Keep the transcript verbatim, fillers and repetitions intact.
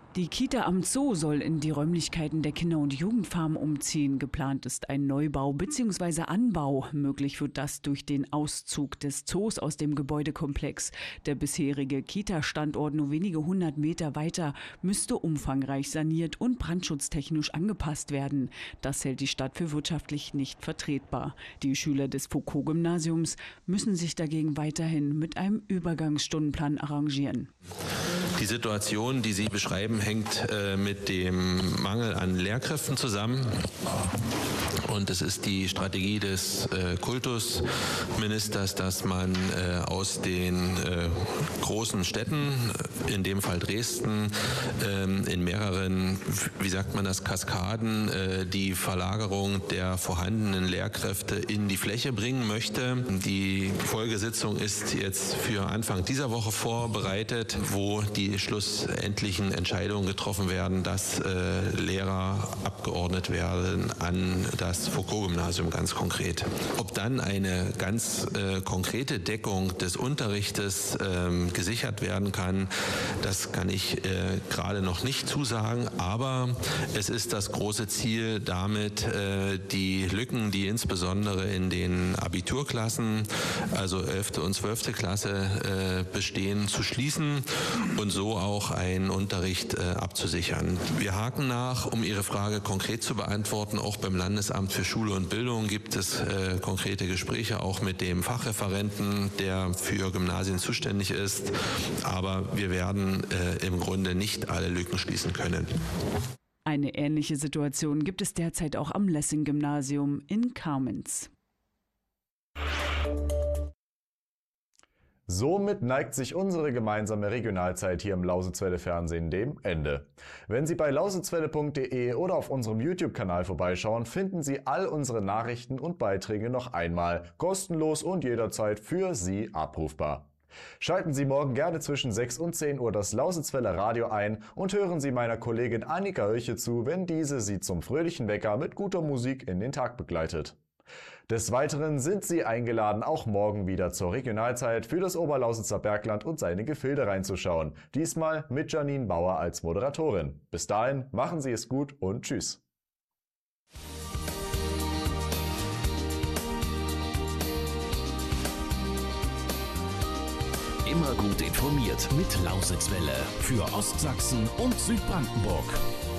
Die Kita am Zoo soll in die Räumlichkeiten der Kinder- und Jugendfarm umziehen. Geplant ist ein Neubau bzw. Anbau. Möglich wird das durch den Auszug des Zoos aus dem Gebäudekomplex. Der bisherige Kita-Standort nur wenige hundert Meter weiter müsste umfangreich saniert und brandschutztechnisch angepasst werden. Das hält die Stadt für wirtschaftlich nicht vertretbar. Die Schüler des Foucault-Gymnasiums müssen sich dagegen weiterhin mit einem Übergangsstundenplan arrangieren. Die Situation, die Sie beschreiben, hängt äh, mit dem Mangel an Lehrkräften zusammen. Und es ist die Strategie des äh, Kultusministers, dass man äh, aus den äh, großen Städten, in dem Fall Dresden, äh, in mehreren, wie sagt man das, Kaskaden, äh, die Verlagerung der vorhandenen Lehrkräfte in die Fläche bringen möchte. Die Folgesitzung ist jetzt für Anfang dieser Woche vorbereitet, wo die schlussendlichen Entscheidungen getroffen werden, dass äh, Lehrer abgeordnet werden an das Foucault-Gymnasium ganz konkret. Ob dann eine ganz äh, konkrete Deckung des Unterrichtes äh, gesichert werden kann, das kann ich äh, gerade noch nicht zusagen, aber es ist das große Ziel, damit äh, die Lücken, die insbesondere in den Abiturklassen, also elfte und zwölfte Klasse äh, bestehen, zu schließen und so auch einen Unterricht äh, abzusichern. Wir haken nach, um Ihre Frage konkret zu beantworten. Auch beim Landesamt für Schule und Bildung gibt es äh, konkrete Gespräche, auch mit dem Fachreferenten, der für Gymnasien zuständig ist. Aber wir werden äh, im Grunde nicht alle Lücken schließen können. Eine ähnliche Situation gibt es derzeit auch am Lessing-Gymnasium in Kamenz. Somit neigt sich unsere gemeinsame Regionalzeit hier im Lausitzwelle-Fernsehen dem Ende. Wenn Sie bei lausitzwelle punkt de oder auf unserem YouTube-Kanal vorbeischauen, finden Sie all unsere Nachrichten und Beiträge noch einmal kostenlos und jederzeit für Sie abrufbar. Schalten Sie morgen gerne zwischen sechs und zehn Uhr das Lausitzwelle Radio ein und hören Sie meiner Kollegin Annika Oelche zu, wenn diese Sie zum fröhlichen Wecker mit guter Musik in den Tag begleitet. Des Weiteren sind Sie eingeladen, auch morgen wieder zur Regionalzeit für das Oberlausitzer Bergland und seine Gefilde reinzuschauen. Diesmal mit Janine Bauer als Moderatorin. Bis dahin, machen Sie es gut und tschüss. Immer gut informiert mit Lausitzwelle für Ostsachsen und Südbrandenburg.